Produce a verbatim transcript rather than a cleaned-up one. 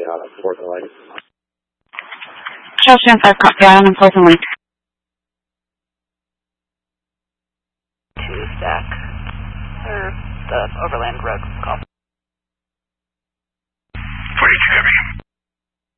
out on Fourth and Lake. Charles Jan five, copy out on Fourth and Lake. To stack, or the Overland Road call.